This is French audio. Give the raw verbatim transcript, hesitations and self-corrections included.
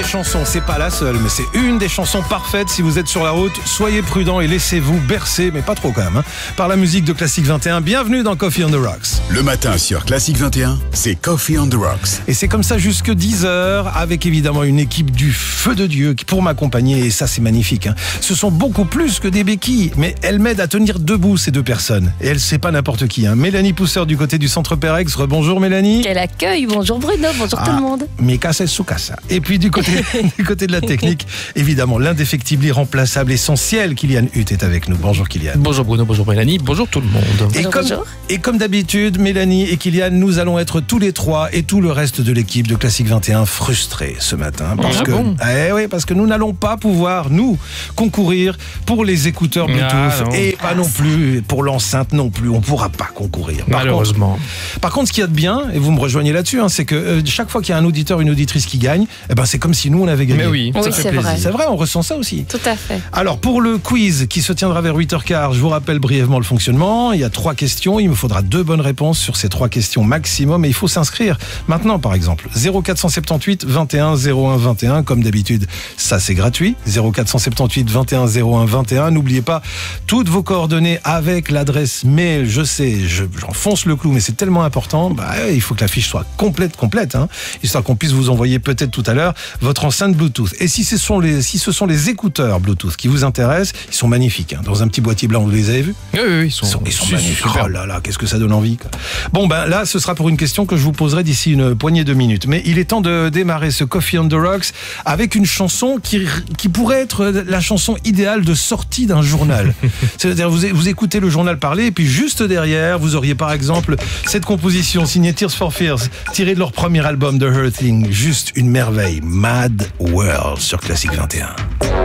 chansons, c'est pas la seule, mais c'est une des chansons parfaites si vous êtes sur la route. Soyez prudents et laissez-vous bercer, mais pas trop quand même, hein, par la musique de Classic vingt et un. Bienvenue dans Coffee on the Rocks. Le matin sur Classic vingt et un, c'est Coffee on the Rocks. Et c'est comme ça jusque dix heures, avec évidemment une équipe du feu de Dieu pour m'accompagner, et ça c'est magnifique. Hein. Ce sont beaucoup plus que des béquilles, mais elles m'aident à tenir debout ces deux personnes. Et elles, c'est pas n'importe qui. Hein. Mélanie Pousseur du côté du Centre Perex. Rebonjour Mélanie. Quel accueil, bonjour Bruno, bonjour ah, tout le monde. Mi casa su casa. Et puis du côté, du côté de la technique, évidemment, l'indéfectible, irremplaçable, essentiel, Kylian Hutt est avec nous. Bonjour Kylian. Bonjour Bruno, bonjour Mélanie, bonjour tout le monde. Et, bonjour, comme, bonjour. et comme d'habitude, Mélanie et Kylian, nous allons être tous les trois et tout le reste de l'équipe de Classic vingt et un frustrés ce matin. Parce, ah que, bon eh oui, parce que nous n'allons pas pouvoir, nous, concourir pour les écouteurs Bluetooth ah et pas non plus pour l'enceinte non plus. On ne pourra pas concourir. Par Malheureusement. Contre, par contre, ce qu'il y a de bien, et vous me rejoignez là-dessus, hein, c'est que euh, chaque fois qu'il y a un auditeur, une auditrice qui gagne, eh ben, c'est comme si nous, on avait gagné. Mais oui, Oui, ça c'est fait plaisir. vrai. C'est vrai, on ressent ça aussi. Tout à fait. Alors, pour le quiz qui se tiendra vers huit heures quinze, je vous rappelle brièvement le fonctionnement. Il y a trois questions. Il me faudra deux bonnes réponses sur ces trois questions maximum. Et il faut s'inscrire maintenant, par exemple. zéro quatre cent soixante-dix-huit vingt et un zéro un vingt et un. Comme d'habitude, ça c'est gratuit. zéro quatre cent soixante-dix-huit vingt et un zéro un vingt et un. N'oubliez pas toutes vos coordonnées avec l'adresse mail. Je sais, je, j'enfonce le clou, mais c'est tellement important. Bah, il faut que la fiche soit complète, complète, hein, histoire qu'on puisse vous envoyer peut-être tout à l'heure votre enceinte Bluetooth. Et si ce sont les, si ce sont les écouteurs Bluetooth qui vous intéressent, ils sont magnifiques. Hein. Dans un petit boîtier blanc, vous les avez vus ? Oui, oui, oui, ils sont, Ils sont, ils sont si, magnifiques. super. Oh là là, qu'est-ce que ça donne envie, quoi. Bon, ben là, ce sera pour une question que je vous poserai d'ici une poignée de minutes. Mais il est temps de démarrer ce Coffee on the Rocks avec une chanson qui, qui pourrait être la chanson idéale de sortie d'un journal. C'est-à-dire, vous, vous écoutez le journal parler, et puis juste derrière, vous auriez par exemple cette composition signée Tears for Fears, tirée de leur premier album The Hurting. Juste une merveille. Mad World sur Classic vingt et un.